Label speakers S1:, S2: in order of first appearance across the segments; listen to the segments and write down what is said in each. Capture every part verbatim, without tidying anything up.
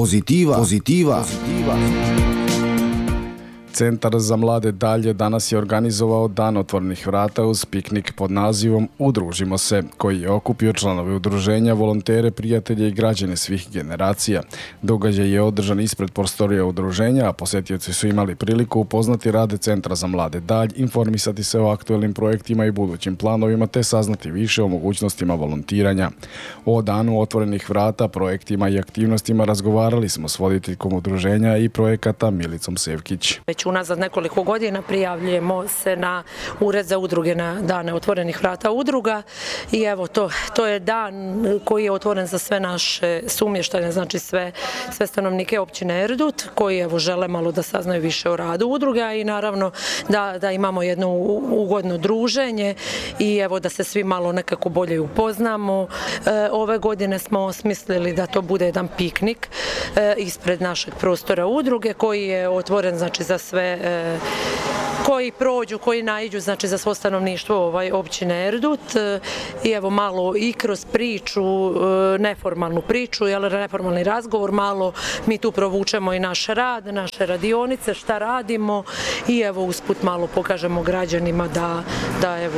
S1: Pozitiva. Pozitiva. Pozitiva.
S2: Centar za mlade Dalje danas je organizovao Dan otvorenih vrata uz piknik pod nazivom Udružimo se, koji je okupio članove udruženja, volontere, prijatelje i građane svih generacija. Događaj je održan ispred prostorija udruženja, a posjetioci su imali priliku upoznati rade Centra za mlade Dalj, informisati se o aktuelnim projektima i budućim planovima te saznati više o mogućnostima volontiranja. O Danu otvorenih vrata, projektima i aktivnostima razgovarali smo s voditeljkom udruženja i projekata Milicom Sevkić.
S3: Već unazad nekoliko godina prijavljujemo se na Ured za udruge na dane otvorenih vrata udruga i evo to, to je dan koji je otvoren za sve naše sumještane, znači sve, sve stanovnike općine Erdut koji evo žele malo da saznaju više o radu udruga i naravno da, da imamo jedno ugodno druženje i evo da se svi malo nekako bolje upoznamo. E, ove godine smo osmislili da to bude jedan piknik e, ispred našeg prostora udruge koji je otvoren znači za sve e, koji prođu, koji naiđu znači za svo stanovništvo ovaj općine Erdut e, i evo malo i kroz priču, e, neformalnu priču, jel, neformalni razgovor, malo mi tu provučemo i naš rad, naše radionice, šta radimo i evo usput malo pokažemo građanima da, da evo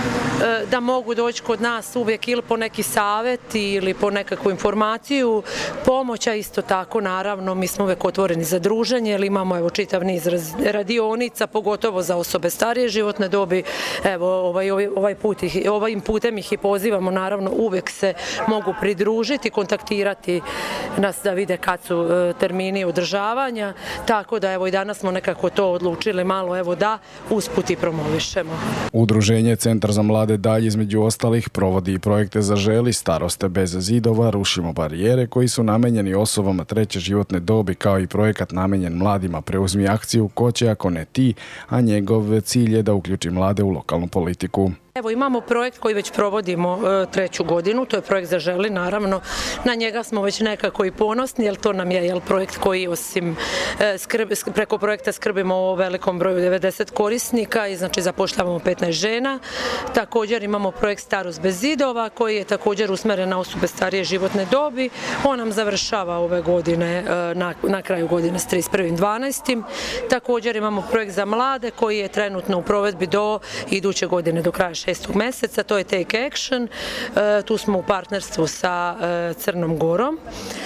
S3: e, da mogu doći kod nas uvijek ili po neki savjet ili po nekakvu informaciju, pomoća isto tako naravno, mi smo uvijek otvoreni za druženje, jer imamo evo čitav niz radionica, pogotovo za osobe starije životne dobi. Evo ovaj, ovaj put ih, ovim putem ih i pozivamo, naravno uvijek se mogu pridružiti, kontaktirati nas da vide kad su e, termini održavanja, tako da evo i danas smo nekako to odlučili malo evo da usput i promovišemo.
S2: Udruženje Centar za mlade Dalj između ostalih provodi i projekte Zaželi, Staroste bez zidova, Rušimo barijere koji su namenjeni osobama treće životne dobi, kao i projekat namenjen mladima Preuzmi akciju Ko će ako ne ti, a njegov cilj je da uključi mlade u lokalnu politiku.
S3: Evo imamo projekt koji već provodimo e, treću godinu, to je projekt Zaželi, naravno na njega smo već nekako i ponosni, jer to nam je jel, projekt koji osim e, skrb, preko projekta skrbimo o velikom broju devedeset korisnika i znači zapošljavamo petnaest žena. Također imamo projekt Starost bez zidova koji je također usmeren na osobe starije životne dobi. On nam završava ove godine e, na, na kraju godine s trideset prvim dvanaestim Također imamo projekt za mlade koji je trenutno u provedbi do iduće godine, do kraja šestog mjeseca, to je Take Action, e, tu smo u partnerstvu sa e, Crnom Gorom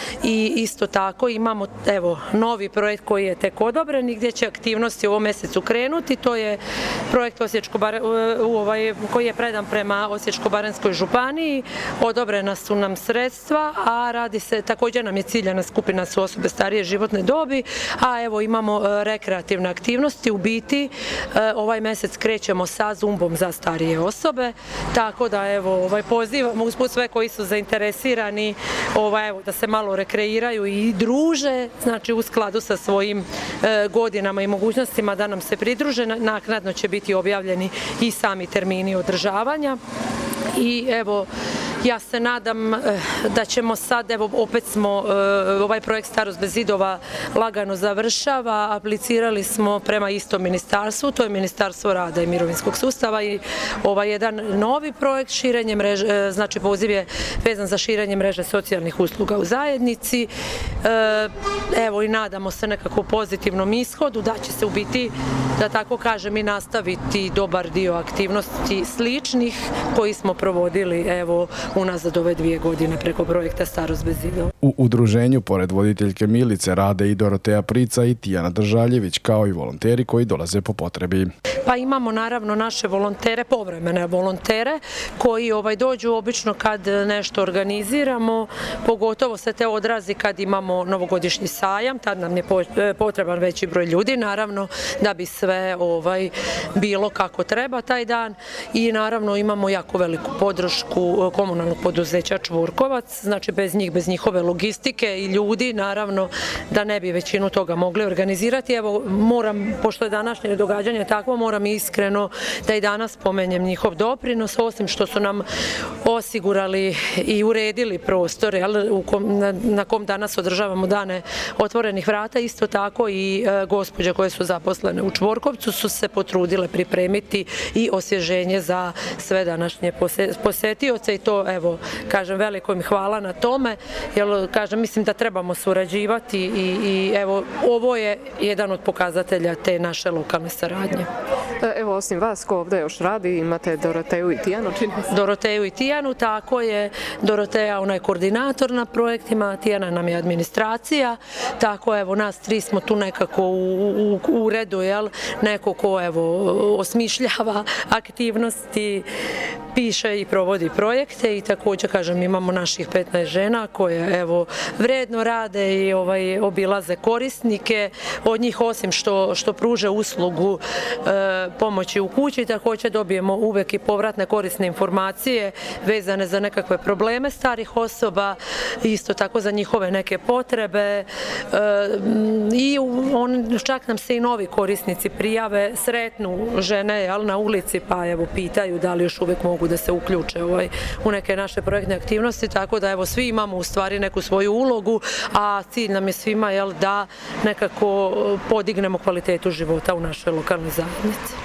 S3: i isto tako imamo evo novi projekt koji je tek odobren i gdje će aktivnosti u ovom mjesecu krenuti, to je projekt Osječko u ovaj, koji je predan prema Osječko-baranjskoj županiji, odobrena su nam sredstva, a radi se, također nam je ciljana skupina su osobe starije životne dobi, a evo imamo e, rekreativne aktivnosti, u biti e, ovaj mjesec krećemo sa zumbom za starije osobe, tako da evo ovaj pozivamo usput sve koji su zainteresirani ovaj evo da se malo rekreiraju i druže, znači u skladu sa svojim e, godinama i mogućnostima da nam se pridruže. Naknadno će biti objavljeni i sami termini održavanja i evo ja se nadam da ćemo sad, evo opet smo, ovaj projekt Starost bez zidova lagano završava, aplicirali smo prema istom ministarstvu, to je Ministarstvo rada i mirovinskog sustava i ovaj jedan novi projekt širenje mreže, znači poziv je vezan za širenje mreže socijalnih usluga u zajednici. Evo i nadamo se nekako pozitivnom ishodu da će se u biti, da tako kažem, i nastaviti dobar dio aktivnosti sličnih koji smo provodili evo unazad ove dvije godine preko projekta Starost bez zidova.
S2: U udruženju pored voditeljke Milice rade i Doroteja Prica i Tijana Držaljević, kao i volonteri koji dolaze po potrebi.
S3: Pa imamo naravno naše volontere, povremene volontere koji ovaj dođu obično kad nešto organiziramo, pogotovo se te odrazi kad imamo novogodišnji sajam, tad nam je potreban veći broj ljudi, naravno da bi sve ovaj bilo kako treba taj dan i naravno imamo jako veliku podršku komunalnog poduzeća Čvorkovac, znači bez njih, bez njihove logistike i ljudi, naravno da ne bi većinu toga mogli organizirati. Evo moram, pošto je današnje događanje takvo, moram iskreno da i danas spomenjem njihov doprinos, osim što su nam osigurali i uredili prostor jel, u kom, na, na kom danas održavamo dane otvorenih vrata, isto tako i e, gospođe koje su zaposlene u Čvorkovcu su se potrudile pripremiti i osvježenje za sve današnje posetioce i to evo, kažem, veliko im hvala na tome, jer, kažem, mislim da trebamo surađivati i, i evo, ovo je jedan od pokazatelja te naše lokalne saradnje.
S4: Evo, osim vas, ko ovdje još radi, imate Doroteju i Tijanu, čini se?
S3: Doroteju i Tijanu, tako je. Doroteja, ona je koordinator na projektima, Tijana nam je administracija, tako evo, nas tri smo tu nekako u, u, u uredu, jel, neko ko evo osmišljava aktivnosti, piše i provodi projekte i također, kažem, imamo naših petnaest žena koje evo vredno rade i ovaj obilaze korisnike. Od njih, osim što, što pruže uslugu e, pomoći u kući, također dobijemo uvek i povratne korisne informacije vezane za nekakve probleme starih osoba, isto tako za njihove neke potrebe e, i on, čak nam se i novi korisnici prijave, sretnu žene, jel, na ulici, pa evo pitaju da li još uvek mogu da se uključe ovaj, u neke naše projektne aktivnosti, tako da evo svi imamo u stvari neku svoju ulogu, a cilj nam je svima, jel, da nekako podignemo kvalitetu života u našoj lokalnoj zajednici.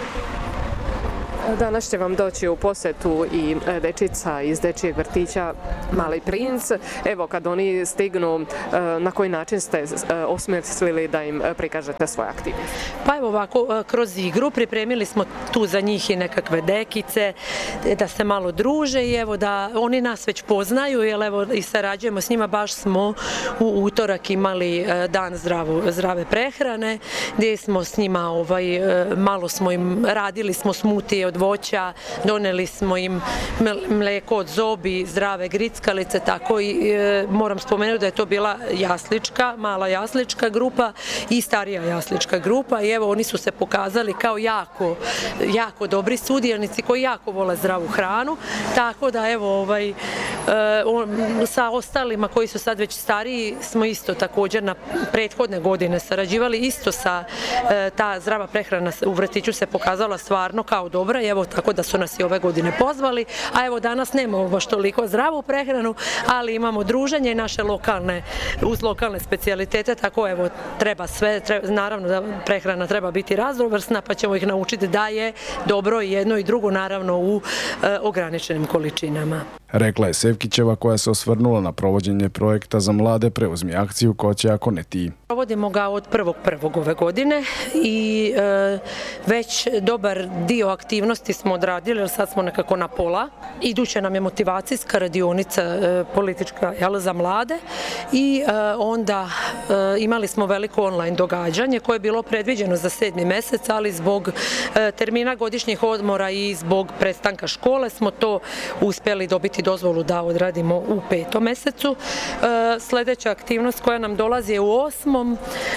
S4: Danas će vam doći u posetu i dečica iz dečijeg vrtića Mali princ. Evo, kad oni stignu, na koji način ste osmislili da im prikažete svoje aktivnosti?
S3: Pa evo ovako, kroz igru pripremili smo tu za njih i nekakve dekice, da se malo druže i evo da oni nas već poznaju, jer evo i sarađujemo s njima, baš smo u utorak imali dan zdravo, zdrave prehrane, gdje smo s njima, ovaj, malo smo im radili smo smutije od voća, doneli smo im mleko od zobi, zdrave grickalice, tako i e, moram spomenuti da je to bila jaslička, mala jaslička grupa i starija jaslička grupa i evo oni su se pokazali kao jako, jako dobri sudionici koji jako vole zdravu hranu, tako da evo ovaj, e, on, sa ostalima koji su sad već stariji smo isto također na prethodne godine sarađivali, isto sa e, ta zdrava prehrana u vrtiću se pokazala stvarno kao dobra, evo tako da su nas i ove godine pozvali, a evo danas nemamo baš toliko zdravu prehranu, ali imamo druženje i naše lokalne, uz lokalne specijalitete, tako evo treba sve, treba, naravno da prehrana treba biti raznovrsna, pa ćemo ih naučiti da je dobro i jedno i drugo, naravno u e, ograničenim količinama.
S2: Rekla je Sevkićeva, koja se osvrnula na provođenje projekta za mlade Preuzmi akciju ko će ako ne ti.
S3: Provodimo ga od prvog prvog ove godine i e, već dobar dio aktivnosti smo odradili, jer sad smo nekako na pola. Iduća nam je motivacijska radionica e, politička, jel, za mlade i e, onda e, imali smo veliko online događanje koje je bilo predviđeno za sedmi mesec, ali zbog e, termina godišnjih odmora i zbog prestanka škole smo to uspjeli dobiti dozvolu da odradimo u petom mesecu. E, sljedeća aktivnost koja nam dolazi je u osmom,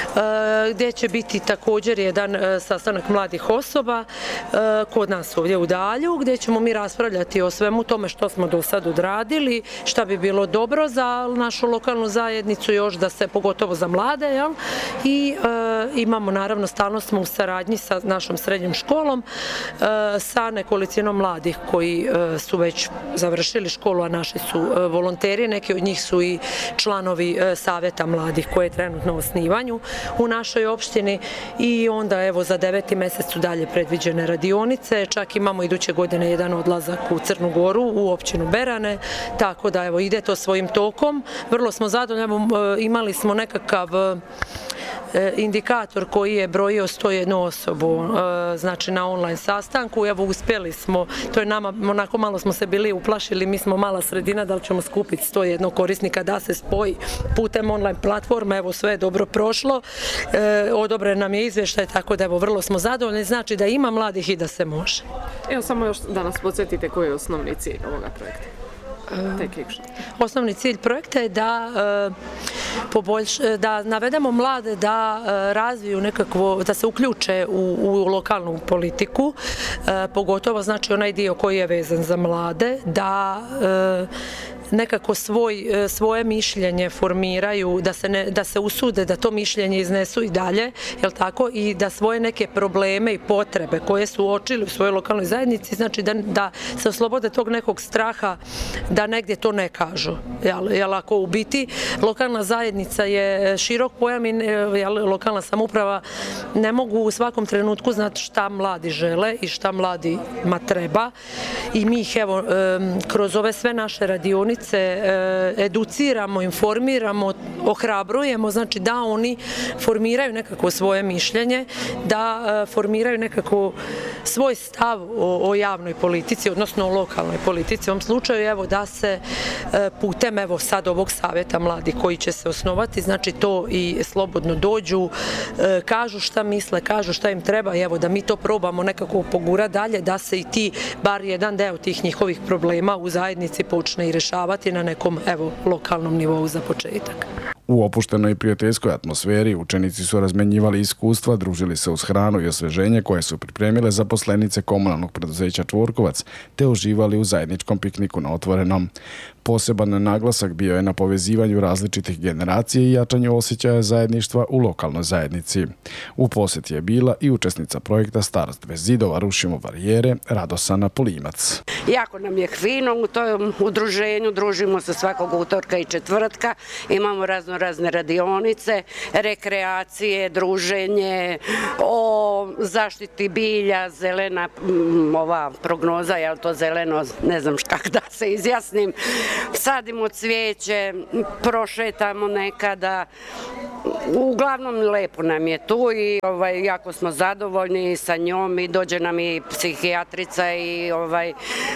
S3: e, gdje će biti također jedan e, sastanak mladih osoba e, kod nas ovdje u Dalju, gdje ćemo mi raspravljati o svemu tome što smo do sad odradili, šta bi bilo dobro za našu lokalnu zajednicu još, da se, pogotovo za mlade, jel? I e, imamo, naravno, stalno smo u saradnji sa našom srednjom školom, e, sa nekolicinom mladih koji e, su već završili školu, a naši su e, volonteri, neki od njih su i članovi e, savjeta mladih koje je trenutno u osnivanju u našoj opštini i onda evo za deveti mjesec su dalje predviđene radionice, čak imamo iduće godine jedan odlazak u Crnu Goru u općinu Berane, tako da evo ide to svojim tokom. Vrlo smo zadovoljni, imali smo nekakav indikator koji je brojio sto jednu osobu, znači na online sastanku, evo uspjeli smo, to je nama, onako malo smo se bili uplašili, mi smo mala sredina, da li ćemo skupiti sto jednog korisnika da se spoji putem online platforme, evo sve je dobro prošlo, e, odobren nam je izvještaj, tako da evo vrlo smo zadovoljni, znači da ima mladih i da se može.
S4: Evo samo još da nas podsjetite koji je osnovni cilj ovoga projekta.
S3: Osnovni cilj projekta je da poboljš, da navedemo mlade da razviju nekakvo, da se uključe u, u lokalnu politiku, pogotovo znači onaj dio koji je vezan za mlade, da nekako svoj, svoje mišljenje formiraju, da se, ne, da se usude da to mišljenje iznesu i dalje, jel tako, i da svoje neke probleme i potrebe koje su uočili u svojoj lokalnoj zajednici, znači da, da se oslobode tog nekog straha da negdje to ne kažu. Jel, jel ako u biti lokalna zajednica je širok pojam i jel, lokalna samouprava ne mogu u svakom trenutku znati šta mladi žele i šta mladima treba i mi ih evo kroz ove sve naše radionice educiramo, informiramo, ohrabrujemo, znači da oni formiraju nekako svoje mišljenje, da formiraju nekako svoj stav o, o javnoj politici, odnosno o lokalnoj politici. U ovom slučaju evo da se putem evo sad ovog savjeta mladih koji će se osnovati, znači to i slobodno dođu, kažu šta misle, kažu šta im treba i evo da mi to probamo nekako pogura dalje, da se i ti, bar jedan deo tih njihovih problema u zajednici počne i rešavati na nekom evo lokalnom nivou za početak.
S2: U opuštenoj i prijateljskoj atmosferi učenici su razmenjivali iskustva, družili se uz hranu i osveženje koje su pripremile zaposlenice komunalnog preduzeća Čvorkovac, te uživali u zajedničkom pikniku na otvorenom. Poseban naglasak bio je na povezivanju različitih generacija i jačanju osjećaja zajedništva u lokalnoj zajednici. U posjeti je bila i učesnica projekta Starost bez zidova, rušimo barijere, Radosana Polimac.
S5: Jako nam je fino u tom udruženju, družimo se svakog utorka i četvrtka, imamo razno razne radionice, rekreacije, druženje, o zaštiti bilja, zelena ova prognoza, je li to zeleno, ne znam kako da se izjasnim, sadimo cvijeće, prošetamo nekada, uglavnom lepo nam je tu i ovaj, jako smo zadovoljni sa njom i dođe nam i psihijatrica i ovaj,